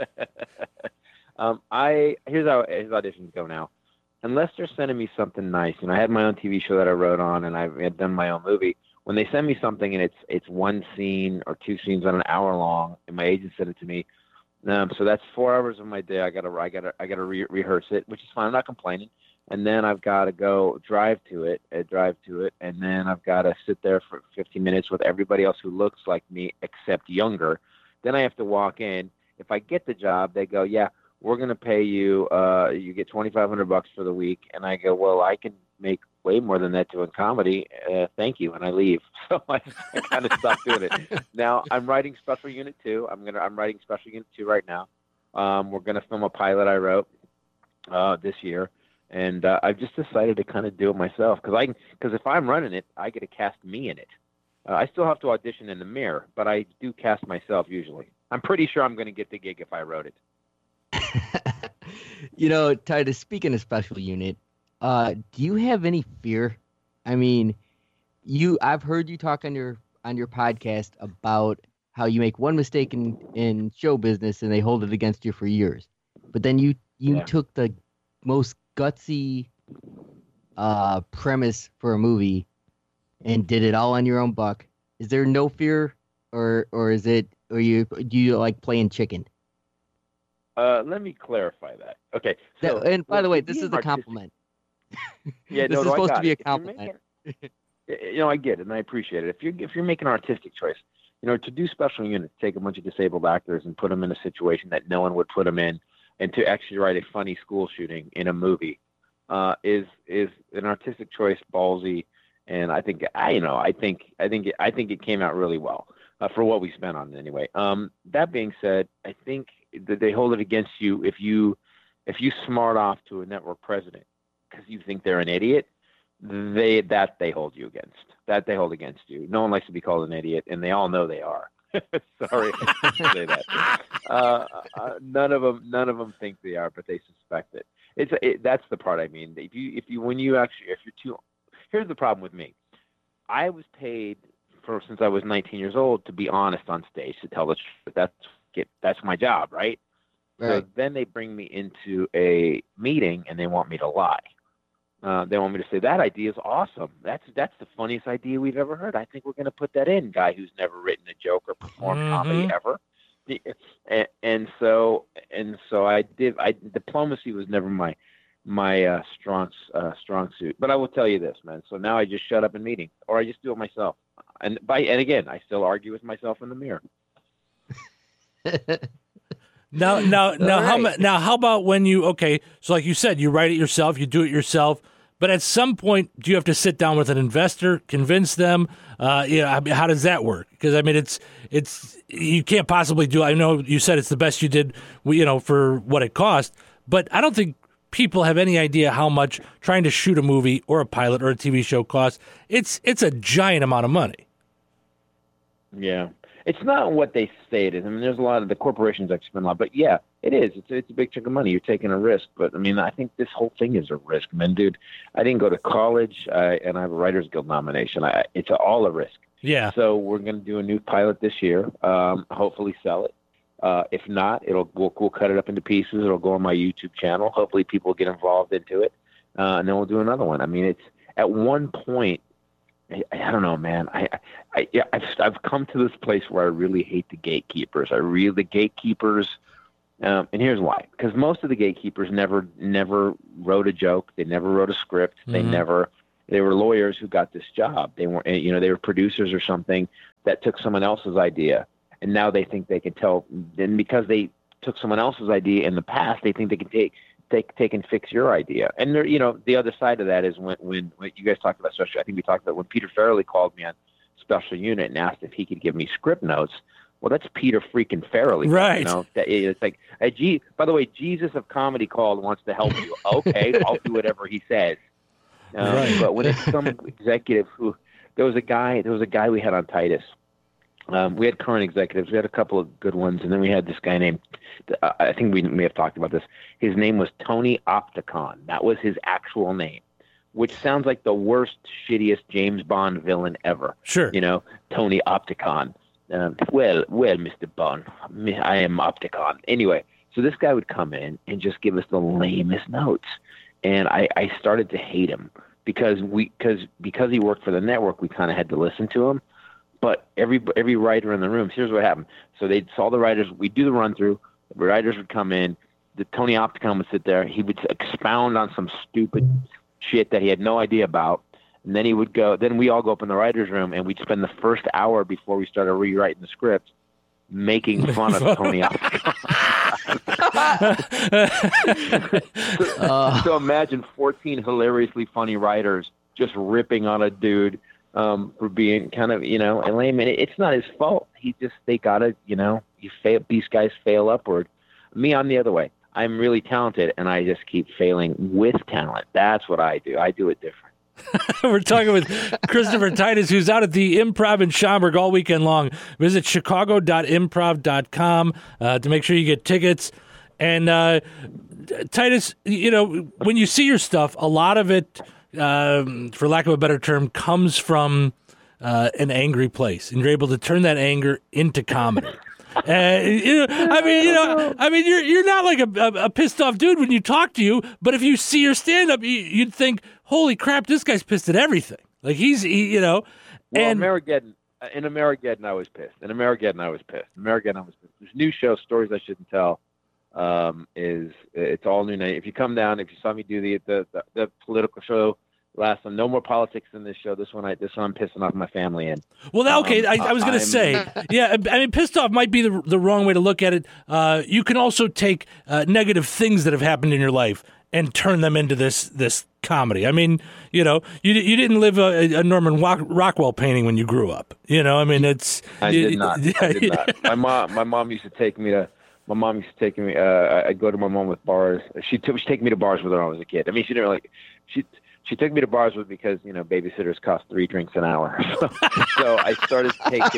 S9: Here's how his auditions go now. Unless they're sending me something nice, I had my own TV show that I wrote on, and I had done my own movie. When they send me something and it's one scene or two scenes on an hour long, and my agent sent it to me, so that's 4 hours of my day. I gotta rehearse it, which is fine. I'm not complaining. And then I've got to go drive to it, and then I've got to sit there for 15 minutes with everybody else who looks like me except younger. Then I have to walk in. If I get the job, they go, yeah, we're going to pay you, you get $2,500 for the week. And I go, well, I can make way more than that doing comedy. Thank you. And I leave. So I kind of stopped doing it. Now I'm writing Special Unit 2. I'm writing Special Unit 2 right now. We're going to film a pilot I wrote this year. And I've just decided to kind of do it myself because if I'm running it, I get to cast me in it. I still have to audition in the mirror, but I do cast myself usually. I'm pretty sure I'm going to get the gig if I wrote it.
S2: Titus, speaking of Special Unit, do you have any fear? I mean, I've heard you talk on your podcast about how you make one mistake in show business and they hold it against you for years. But then you took the most gutsy premise for a movie and did it all on your own buck. Is there no fear, or do you like playing chicken?
S9: Let me clarify that. Okay. So,
S2: and by the way, this is a compliment.
S9: Yeah,
S2: this is supposed to be a compliment.
S9: I get it, and I appreciate it. If you're making an artistic choice, to do Special Units, take a bunch of disabled actors and put them in a situation that no one would put them in, and to actually write a funny school shooting in a movie, is an artistic choice, ballsy, and I think it came out really well for what we spent on it anyway. That being said, I think that they hold it against you if you smart off to a network president because you think they're an idiot. They hold against you. No one likes to be called an idiot, and they all know they are. Sorry to say that. None of them think they are, but they suspect it. That's the part I mean. Here's the problem with me. I was paid since I was 19 years old to be honest on stage, to tell the truth. That's my job, right? So then they bring me into a meeting and they want me to lie. They want me to say that idea is awesome. That's the funniest idea we've ever heard. I think we're going to put that in. Guy who's never written a joke or performed comedy ever. And so I did. Diplomacy was never my strong suit. But I will tell you this, man. So now I just shut up in meetings, or I just do it myself. And again, I still argue with myself in the mirror.
S6: Now, how about when so like you said, you write it yourself, you do it yourself, but at some point, do you have to sit down with an investor, convince them? How does that work? Because I mean, it's you can't possibly do. I know you said it's the best you did, for what it cost, but I don't think people have any idea how much trying to shoot a movie or a pilot or a TV show costs. It's a giant amount of money.
S9: Yeah. It's not what they say it is. I mean, there's a lot of the corporations that spend a lot, but yeah, it is. It's a big chunk of money. You're taking a risk, but I mean, I think this whole thing is a risk, man, dude. I didn't go to college, and I have a Writers Guild nomination. It's all a risk.
S6: Yeah.
S9: So we're going to do a new pilot this year. Hopefully sell it. If not, we'll cut it up into pieces. It'll go on my YouTube channel. Hopefully people get involved into it, and then we'll do another one. I mean, it's at one point. I don't know, man. I've come to this place where I really hate the gatekeepers. The gatekeepers, and here's why. Because most of the gatekeepers never wrote a joke. They never wrote a script.
S6: Mm-hmm.
S9: They were lawyers who got this job. They weren't, they were producers or something that took someone else's idea, and now they think they can tell. Then because they took someone else's idea in the past, they think they can take and fix your idea. And there, the other side of that is when you guys talked about special. I think we talked about when Peter Farrelly called me on Special Unit and asked if he could give me script notes. Well, that's Peter freaking Farrelly,
S6: right?
S9: It's like, by the way, Jesus of comedy called, wants to help you. Okay, I'll do whatever he says.
S6: Right.
S9: But when it's some executive there was a guy we had on Titus. We had current executives. We had a couple of good ones, and then we had this guy named, I think we may have talked about this. His name was Tony Opticon. That was his actual name, which sounds like the worst, shittiest James Bond villain ever.
S6: Sure.
S9: Tony Opticon. Well, Mr. Bond, I am Opticon. Anyway, so this guy would come in and just give us the lamest notes. And I started to hate him because he worked for the network, we kind of had to listen to him. But every writer in the room, here's what happened. So they'd saw the writers. We'd do the run-through. The writers would come in. The Tony Opticon would sit there. He would expound on some stupid shit that he had no idea about. And then he would go. Then we all go up in the writers' room, and we'd spend the first hour before we started rewriting the script making fun of Tony Opticon. So imagine 14 hilariously funny writers just ripping on a dude for being kind of, a lame. And it's not his fault. They gotta, these guys fail upward. Me, I'm the other way. I'm really talented, and I just keep failing with talent. That's what I do. I do it different.
S6: We're talking with Christopher Titus, who's out at the Improv in Schaumburg all weekend long. Visit chicago.improv.com to make sure you get tickets. And Titus, when you see your stuff, a lot of it, for lack of a better term, comes from an angry place, and you're able to turn that anger into comedy. You're not like a pissed off dude when you talk to you, but if you see your stand up, you'd think, holy crap, this guy's pissed at everything. Like
S9: Well, Amerigeddon, in Amerigeddon, I was pissed. This new show, Stories I Shouldn't Tell, it's all new night. If you come down, if you saw me do the political show last time, no more politics in this show. This one I'm pissing off my family in.
S6: Well, okay, I was going to say, yeah, I mean, pissed off might be the wrong way to look at it. You can also take negative things that have happened in your life and turn them into this comedy. I mean, you didn't live a Norman Rockwell painting when you grew up. I did not.
S9: My mom used to take me to. I'd go to my mom with bars. She'd take me to bars with her when I was a kid. I mean, she didn't really. She took me to bars because babysitters cost 3 drinks an hour. So I started taking.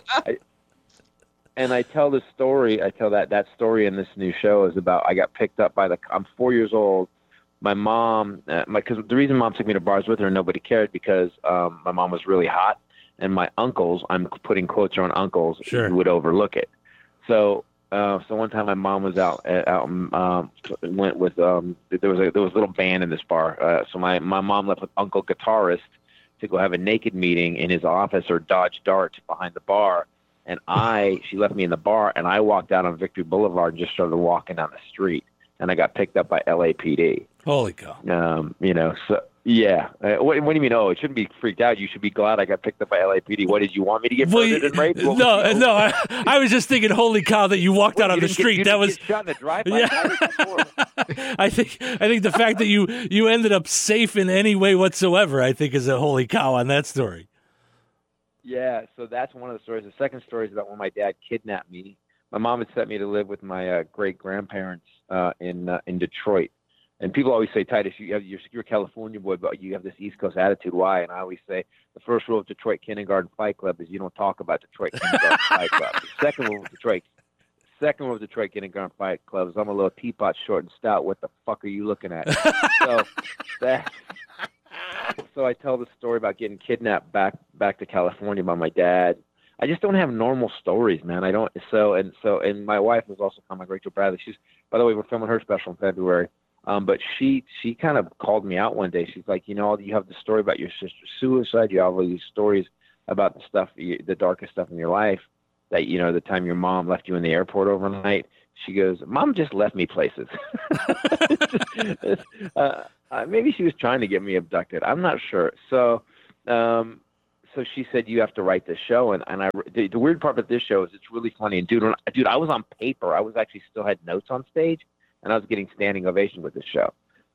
S9: And I tell this story. I tell that story in this new show is about I got picked up by I'm 4 years old. My mom, because the reason Mom took me to bars with her and nobody cared because my mom was really hot, and my uncles, I'm putting quotes around uncles,
S6: sure,
S9: would overlook it. So one time my mom was went with there was a little band in this bar. So my mom left with Uncle Guitarist to go have a naked meeting in his office or dodge Dart behind the bar. And she left me in the bar, and I walked out on Victory Boulevard and just started walking down the street, and I got picked up by LAPD.
S6: Holy cow!
S9: So yeah. What do you mean? Oh, it shouldn't be freaked out. You should be glad I got picked up by LAPD. What did you want me to get murdered and raped?
S6: No. I was just thinking, holy cow, that you walked out on the street. That was
S9: get shot in the drive-by.
S6: Yeah. I think the fact that you ended up safe in any way whatsoever, I think, is a holy cow on that story.
S9: Yeah, so that's one of the stories. The second story is about when my dad kidnapped me. My mom had sent me to live with my great-grandparents in Detroit. And people always say, Titus, you're a California boy, but you have this East Coast attitude. Why? And I always say, the first rule of Detroit Kindergarten Fight Club is you don't talk about Detroit Kindergarten Fight Club. The second rule of Detroit Kindergarten Fight Club is I'm a little teapot, short and stout. What the fuck are you looking at? So I tell the story about getting kidnapped back to California by my dad. I just don't have normal stories, man. I don't. And my wife was also comic, Rachel Bradley. By the way, we're filming her special in February. But she kind of called me out one day. She's like, you have the story about your sister's suicide. You have all these stories about the stuff, the darkest stuff in your life. That the time your mom left you in the airport overnight. She goes, Mom just left me places. Maybe she was trying to get me abducted. I'm not sure. So she said, you have to write this show. And the weird part about this show is it's really funny. And dude, I was on paper. I was actually still had notes on stage, and I was getting standing ovation with this show.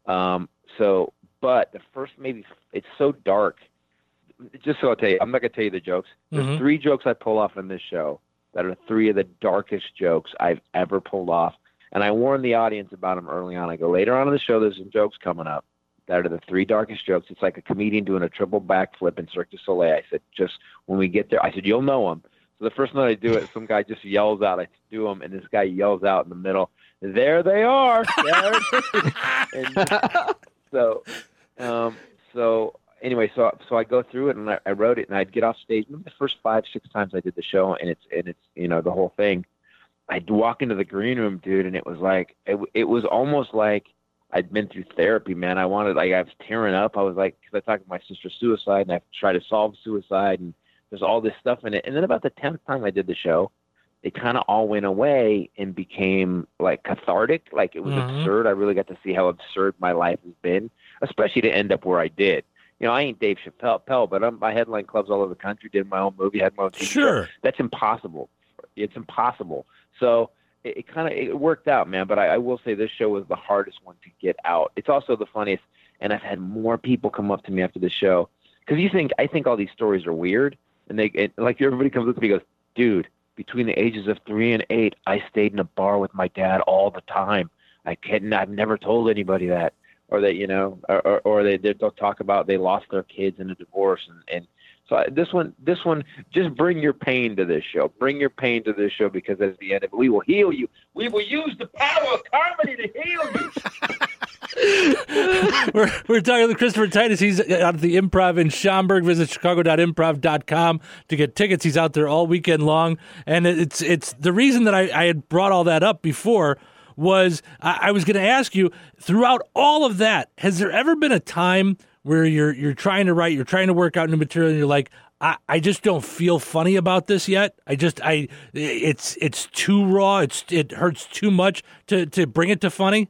S9: But the first it's so dark. Just so I'll tell you, I'm not going to tell you the jokes. There's 3 jokes I pull off in this show that are 3 of the darkest jokes I've ever pulled off. And I warned the audience about them early on. I go, later on in the show, there's some jokes coming up that are the 3 darkest jokes. It's like a comedian doing a triple backflip in Cirque du Soleil. I said, just when we get there, I said, you'll know them. So the first night I do it, some guy just yells out. I do them, and this guy yells out in the middle, there they are. There it is. Anyway, so I go through it, and I wrote it, and I'd get off stage. Maybe the first 5-6 times I did the show, and it's the whole thing. I'd walk into the green room, dude, and it was like it was almost like I'd been through therapy, man. I was tearing up. I was like, because I talked about my sister's suicide, and I tried to solve suicide, and there's all this stuff in it. And then about the 10th time I did the show, it kind of all went away and became like cathartic. Like it was absurd. I really got to see how absurd my life has been, especially to end up where I did. I ain't Dave Chappelle, but I headline clubs all over the country, did my own movie, had my own TV show. That's impossible. It's impossible. So it worked out, man. But I will say this show was the hardest one to get out. It's also the funniest, and I've had more people come up to me after the show because I think all these stories are weird, and like everybody comes up to me and goes, dude, between the ages of 3 and 8, I stayed in a bar with my dad all the time. I've never told anybody that. Or that or they'll talk about they lost their kids in a divorce, and so this one, just bring your pain to this show. Bring your pain to this show because at the end of it, we will heal you. We will use the power of comedy to heal
S6: you. We're talking to Christopher Titus. He's out at the Improv in Schaumburg. Visit chicago.improv.com to get tickets. He's out there all weekend long, and it's the reason that I had brought all that up before. Was I was going to ask you, throughout all of that, has there ever been a time where you're trying to write, you're trying to work out new material, and you're like, I just don't feel funny about this yet. It's too raw. It hurts too much to bring it to funny.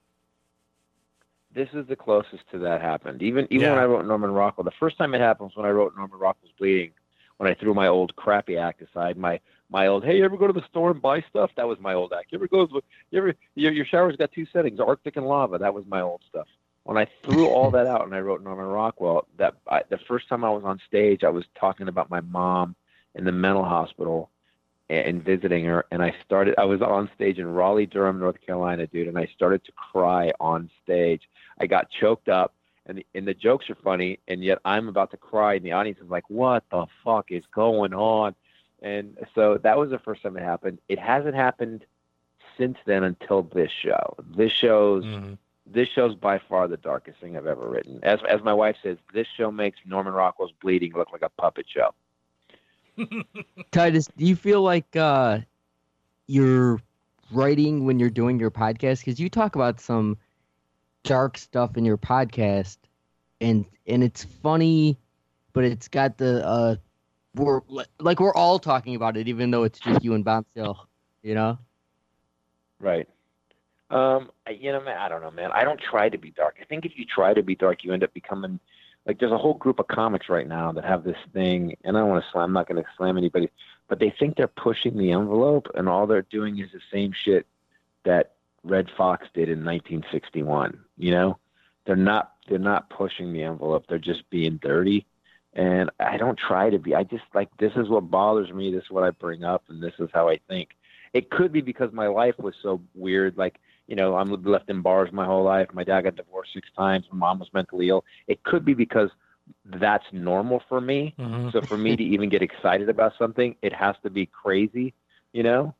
S9: This is the closest to that happened. Even when I wrote Norman Rockwell, the first time it happened was when I wrote Norman Rockwell's Bleeding, when I threw my old crappy act aside, my old, hey, you ever go to the store and buy stuff? That was my old act. Your shower's got 2 settings, Arctic and lava. That was my old stuff. When I threw all that out and I wrote Norman Rockwell, the first time I was on stage, I was talking about my mom in the mental hospital and visiting her. And I was on stage in Raleigh, Durham, North Carolina, dude. And I started to cry on stage. I got choked up and the jokes are funny. And yet I'm about to cry. And the audience is like, what the fuck is going on? And so that was the first time it happened. It hasn't happened since then until this show. This show's by far the darkest thing I've ever written. As my wife says, this show makes Norman Rockwell's Bleeding look like a puppet show.
S2: Titus, do you feel like you're writing when you're doing your podcast? Because you talk about some dark stuff in your podcast, and it's funny, but it's got the we're all talking about it, even though it's just you and Bombshell,
S9: Right. Man, I don't know, man. I don't try to be dark. I think if you try to be dark, you end up becoming like there's a whole group of comics right now that have this thing, and I'm not going to slam anybody, but they think they're pushing the envelope, and all they're doing is the same shit that Red Fox did in 1961. They're not pushing the envelope. They're just being dirty. And I don't try to be. I just this is what bothers me. This is what I bring up, and this is how I think. It could be because my life was so weird. Like, I'm left in bars my whole life. My dad got divorced 6 times. My mom was mentally ill. It could be because that's normal for me.
S6: Mm-hmm.
S9: So for me to even get excited about something, it has to be crazy, it's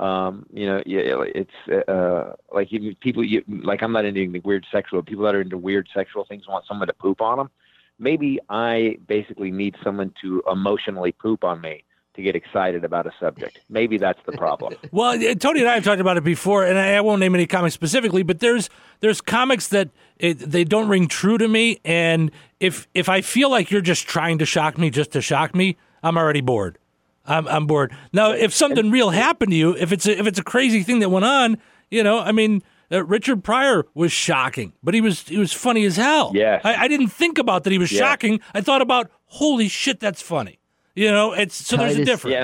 S9: like even people, like I'm not into anything weird sexual. People that are into weird sexual things want someone to poop on them. Maybe I basically need someone to emotionally poop on me to get excited about a subject. Maybe that's the problem.
S6: Well, Tony and I have talked about it before, and I won't name any comics specifically, but there's comics that they don't ring true to me, and if I feel like you're just trying to shock me just to shock me, I'm already bored. I'm bored. Now, if something real happened to you, if it's a crazy thing that went on, Richard Pryor was shocking, but he was funny as hell.
S9: Yeah.
S6: I didn't think about that he was shocking. I thought about, holy shit, that's funny. There's a difference.
S9: Yeah,